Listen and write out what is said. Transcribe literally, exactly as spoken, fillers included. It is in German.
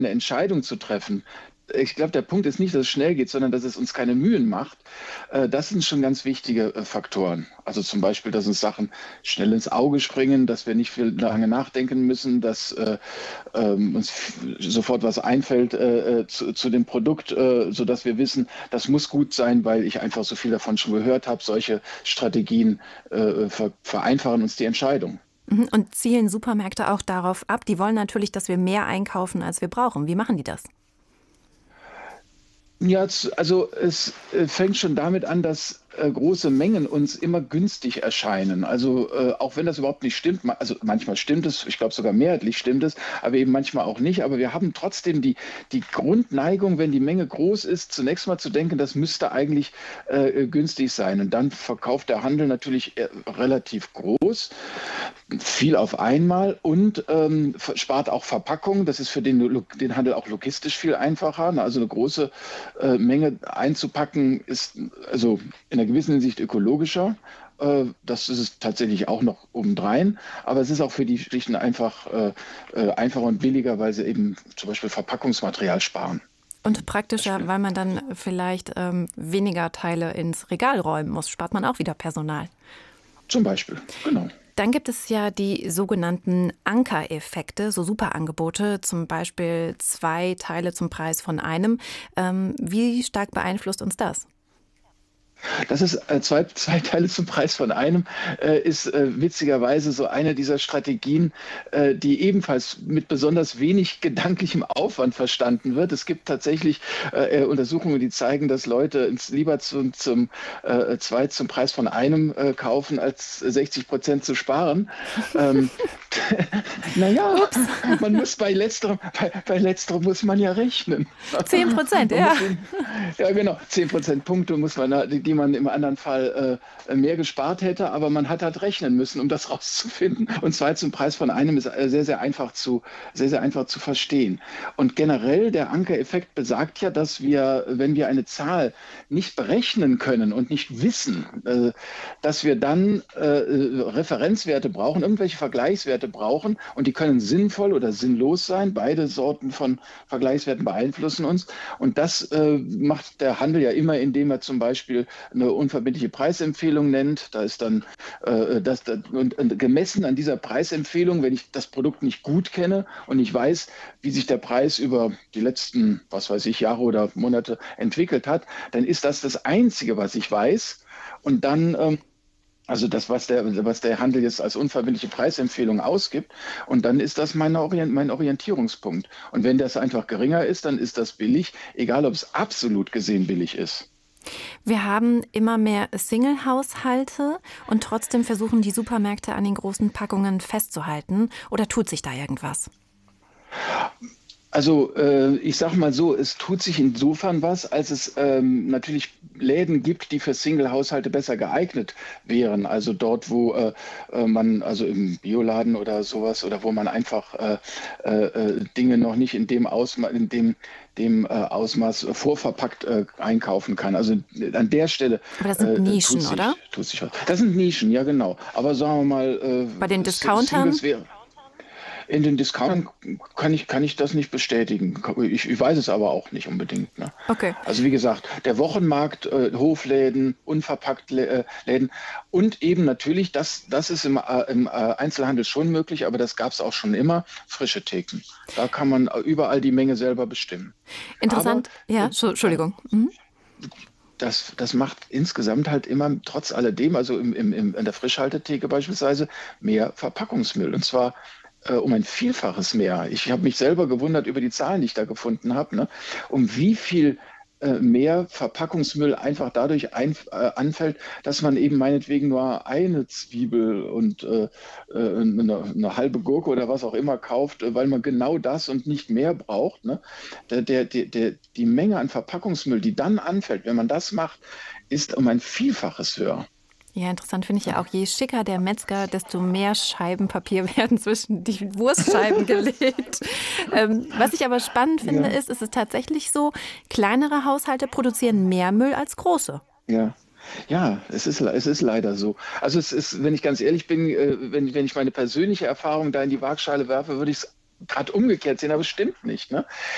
eine Entscheidung zu treffen. Ich glaube, der Punkt ist nicht, dass es schnell geht, sondern dass es uns keine Mühen macht. Äh, Das sind schon ganz wichtige äh, Faktoren. Also zum Beispiel, dass uns Sachen schnell ins Auge springen, dass wir nicht viel lange nachdenken müssen, dass äh, ähm, uns f- sofort was einfällt äh, äh, zu, zu dem Produkt, äh, sodass wir wissen, das muss gut sein, weil ich einfach so viel davon schon gehört habe. Solche Strategien äh, ver vereinfachen uns die Entscheidung. Mhm. Und zielen Supermärkte auch darauf ab? Die wollen natürlich, dass wir mehr einkaufen, als wir brauchen. Wie machen die das? Ja, z- also es äh, fängt schon damit an, dass äh, große Mengen uns immer günstig erscheinen. Also äh, auch wenn das überhaupt nicht stimmt, ma- also manchmal stimmt es, ich glaube sogar mehrheitlich stimmt es, aber eben manchmal auch nicht. Aber wir haben trotzdem die, die Grundneigung, wenn die Menge groß ist, zunächst mal zu denken, das müsste eigentlich äh, günstig sein. Und dann verkauft der Handel natürlich äh, relativ groß, viel auf einmal und ähm, ver- spart auch Verpackung. Das ist für den, Lo- den Handel auch logistisch viel einfacher. Ne? Also eine große äh, Menge einzupacken ist also in einer gewissen Hinsicht ökologischer. Äh, das ist es tatsächlich auch noch obendrein. Aber es ist auch für die Schlichten einfach äh, äh, einfacher und billiger, weil sie eben zum Beispiel Verpackungsmaterial sparen. Und praktischer, Beispiel. weil man dann vielleicht ähm, weniger Teile ins Regal räumen muss, spart man auch wieder Personal. Zum Beispiel, genau. Dann gibt es ja die sogenannten Ankereffekte, so Superangebote, zum Beispiel zwei Teile zum Preis von einem. Ähm, wie stark beeinflusst uns das? Das ist äh, zwei, zwei Teile zum Preis von einem, äh, ist äh, witzigerweise so eine dieser Strategien, äh, die ebenfalls mit besonders wenig gedanklichem Aufwand verstanden wird. Es gibt tatsächlich äh, Untersuchungen, die zeigen, dass Leute ins, lieber zum, zum äh, zwei zum Preis von einem äh, kaufen, als sechzig Prozent zu sparen. Ähm, naja, Ups, man muss bei letzterem, bei, bei letzterem muss man ja rechnen. zehn Prozent, Man ja. muss ihn, ja genau, zehn Prozent Punkte muss man, die, die man im anderen Fall äh, mehr gespart hätte, aber man hat halt rechnen müssen, um das rauszufinden. Und zwar zum Preis von einem ist äh, sehr, sehr einfach zu, sehr, sehr einfach zu verstehen. Und generell der Ankereffekt besagt ja, dass wir, wenn wir eine Zahl nicht berechnen können und nicht wissen, äh, dass wir dann äh, Referenzwerte brauchen, irgendwelche Vergleichswerte brauchen und die können sinnvoll oder sinnlos sein. Beide Sorten von Vergleichswerten beeinflussen uns. Und das äh, macht der Handel ja immer, indem er zum Beispiel eine unverbindliche Preisempfehlung nennt. Da ist dann äh, das, und, und gemessen an dieser Preisempfehlung, wenn ich das Produkt nicht gut kenne und ich weiß, wie sich der Preis über die letzten, was weiß ich, Jahre oder Monate entwickelt hat, dann ist das das Einzige, was ich weiß. Und dann ähm, also das, was der, was der Handel jetzt als unverbindliche Preisempfehlung ausgibt. Und dann ist das mein, Orient, mein Orientierungspunkt. Und wenn das einfach geringer ist, dann ist das billig, egal ob es absolut gesehen billig ist. Wir haben immer mehr Single-Haushalte und trotzdem versuchen die Supermärkte an den großen Packungen festzuhalten. Oder tut sich da irgendwas? Also äh, ich sage mal so, es tut sich insofern was, als es ähm, natürlich Läden gibt, die für Single-Haushalte besser geeignet wären. Also dort, wo äh, äh, man, also im Bioladen oder sowas, oder wo man einfach äh, äh, äh, Dinge noch nicht in dem Ausmaß, in dem, dem äh, Ausmaß vorverpackt äh, einkaufen kann. Also an der Stelle Aber das sind äh, tut Nischen, sich, oder? tut sich was. Das sind Nischen, ja genau. Aber sagen wir mal, Bei den äh, Discountern? Singles wäre. In den Discountern kann ich, kann ich das nicht bestätigen. Ich, ich weiß es aber auch nicht unbedingt. Ne? Okay. Also wie gesagt, der Wochenmarkt, äh, Hofläden, unverpackt äh, Läden und eben natürlich, das, das ist im, äh, im äh, Einzelhandel schon möglich, aber das gab es auch schon immer, frische Theken. Da kann man überall die Menge selber bestimmen. Aber Interessant. Ja, äh, Entschu- ja, Entschuldigung. Mhm. das, das macht insgesamt halt immer trotz alledem, also im, im, im, in der Frischhaltetheke beispielsweise, mehr Verpackungsmüll. Und zwar äh, um ein Vielfaches mehr. Ich habe mich selber gewundert über die Zahlen, die ich da gefunden habe, ne? Um wie viel äh, mehr Verpackungsmüll einfach dadurch ein, äh, anfällt, dass man eben meinetwegen nur eine Zwiebel und äh, äh, eine, eine halbe Gurke oder was auch immer kauft, äh, weil man genau das und nicht mehr braucht. Ne? Der, der, der, der, die Menge an Verpackungsmüll, die dann anfällt, wenn man das macht, ist um ein Vielfaches höher. Ja, interessant finde ich ja auch, je schicker der Metzger, desto mehr Scheiben Papier werden zwischen die Wurstscheiben gelegt. Ähm, was ich aber spannend finde, Ja, ist, ist es tatsächlich so, kleinere Haushalte produzieren mehr Müll als große. ja. Ja, es ist, es ist leider so. Also es ist, wenn ich ganz ehrlich bin, äh, wenn, wenn ich meine persönliche Erfahrung da in die Waagschale werfe, würde ich es gerade umgekehrt sehen, aber es stimmt nicht. Ne?